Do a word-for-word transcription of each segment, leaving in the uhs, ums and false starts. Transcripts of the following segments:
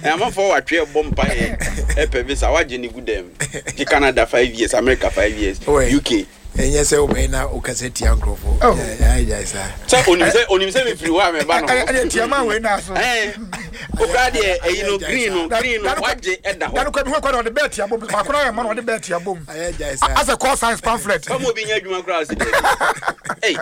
I'm for what we bomb pie. Epevisa waje ni gudem. Di Canada five years, America five years, U K. And yes, I na ukaseti yangu for. Oh, yeah, yeah, sir. So onimse onimse me free wa me ba no. I tiama we na so. Eh. Okade e you know green green waje eda ho. Na ko bi ko on the bet ya bom. Ma ko na man on the bet ya bom. Yeah, sir. As a core science pamphlet. Come obi nya adwuma kra se. Hey.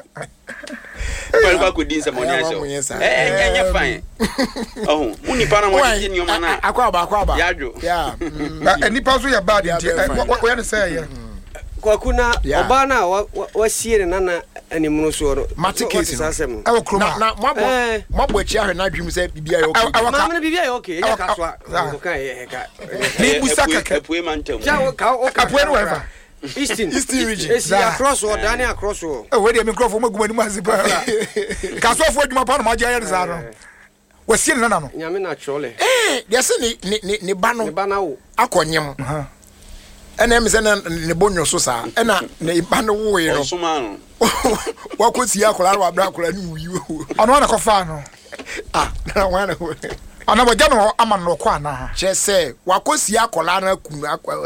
Well, what could this money? Eh, yeah, fine. Oh, money para mo ni nyoma na. Akwaba akwaba. Yadwo. Yeah. And ni pass ya bad. What we say here? Kwa kuna obana wasiere na na animu so ro. Matikesi no. Awo kroma. Na mabo mabo echi ahwe na adwum se bibia yo okay. Ma na bibia yo okay. Ya kaswa. Ko kan ye ka. Ni busaka ka. Epue mantam. Ja ka o ka. Epue no ever. Eastern Eastern region. Esi across or down across or. Oh, where the microphone maguma ni mazipa. Kaso fo adwuma pa no ma jaya za no. Wasiere na na no. Nyame na chole. Eh, they say ni ni ni ba no. Ni ba na wo. Akonyem. Ha. Ena em se na ne bonyo so sa. Ena ne ba no wo yi no. Osuma no. Wa ko si akola wa bra akola ni wuyi wo. Ono na ko fa no. Ah, na wa na. Ana bo jano ama no kwa na ha. Che se wa ko si akola na kunu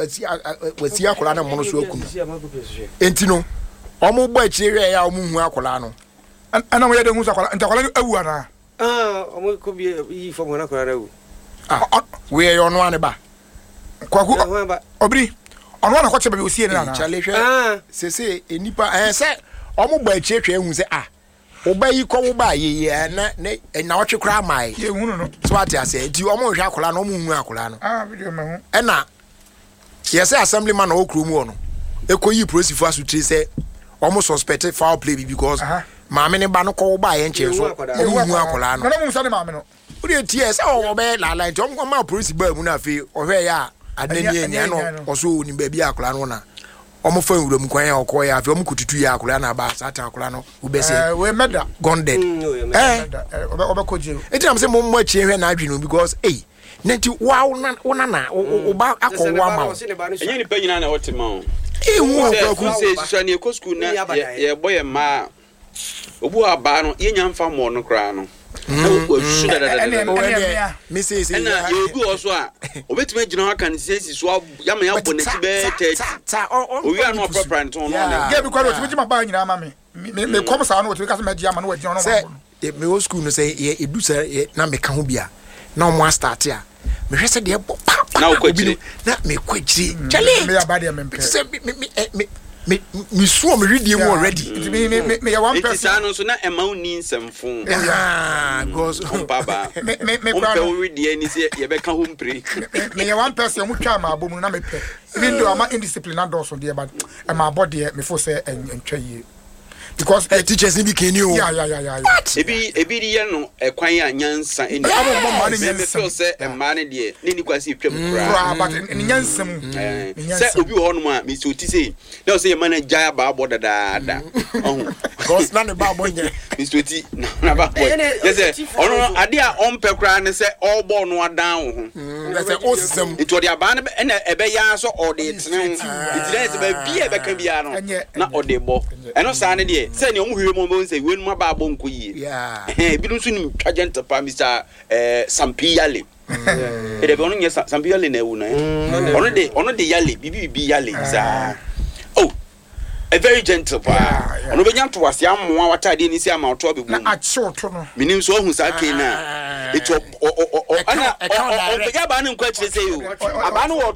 wasi akola na mo no so akunu. Enti no. Omo gba chire ya omo hu akola no. Ana mo ye de hu akola ntakola awu ana. Ah, omo ko bi yi fo mo na akola awu. Ah, we yo no ane ba. Kwa ku obri. Ono na ko chebe bi osie na na. Chale hwe. Se se enipa eh se omo gba chire hwe hu se ah. Oba yi ko oba ye na na otwe kra mai ye hunu no so ati ase ti omo hwe akola no omo hu akola no ah video me hu e na ye say assemblyman na okro mu no ekoyi prosifu asutri se omo suspect foul play because maame ne ba no ko oba ye nche so omo hu akola no na mo nsa ne maame no odi ti e se o be la la nti omo ma prosifu ba mu na fe o hwe ya adani enya no oso oni ba bi akola no na omo fa nwuram kwan ya okọ ya afi omo kututu ya akola na ba sata akola no ubese eh we meda gonded eh obe koje eti am say mo mo achi hwe na adwi no because eh nenti wa wona na oba akọwa ma enye ni panyina na wote ma o eh hu ku se so na ekọ school na ye boye ma obu aba no ye nyamfa mo no kra no o su da da da misses na ye obi oso a obetime gina ha kan sensi so ya ma ya boneti be thirty o wi anu proper nton no na ge bi kwa ro ti ma ba nyina ma me me kom sa no o ti ka se ma gia ma no wa di no say me o school no say ye edu say na me ka ho bia na o mo start a me hwese de pa na o kwachiri na me kwachiri chale me ya ba de me mpe say me me me me so me read you already me me me ya one person it's anu so na ema uni nsemfo ah goes baba me me me kwa no read ye ni say ye be ka ho mpre me ya one person mu twa ma abomu na me pe even though ama indiscipline na do so there but ma body me for say entwa yie because uh, teachers need can you yeah yeah yeah yeah ebi ebi di ye no ekwan ya nyansa eni me feel say e ma ne de ne ni kwasi twam kra but ni nyansa mu say obi ho no ma me so ti say na say ma na jaya ba bo dada da ohun because na ne ba bo nye me so ti na ba bo yes say ono ade a on pe kra ne say all bo no adan ho yes say o system it odi aba na na ebe ya so odi tene it dey say ba bi e be kan bia no na odi bo eno sa ne de say ni omu hwe mo mo say we no ba bo nko yie yeah eh bi no so ni agent pa Mister eh Sampiyale e de ono nye Sampiyale na ewu na ono de ono de yale bibi bibi yale za oh a very gentle pa ono be nyanto wase amoa watade ni si ama oto abebu na achoto no minim so hu sa ke na eto o o o ana o be ga ba ne nkwa kire say o aba no